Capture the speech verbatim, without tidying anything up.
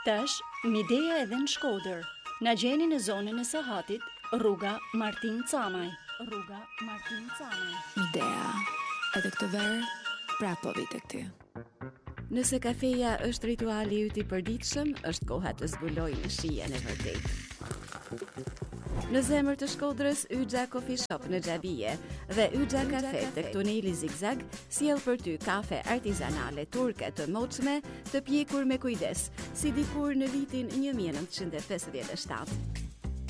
Tash, Midea edhe në Shkodër. Na gjeni në zonën e Sahatit, rruga Martin Camaj. Rruga Martin Camaj. Midea, edhe këtë verë, prapo vit e këty. Nëse kafeja është rituali yt i përditshëm, është koha të zbuloj në shijen e vërtetë. Në zemër të Shkodrës, Yxha Coffee Shop në Xhabije dhe Yxha Kafe tek tuneli Zigzag sjell për ty kafe artizanale turke të moçme, të pjekur me kujdes, si dikur në vitin një mijë e nëntëqind e pesëdhjetë e shtatë.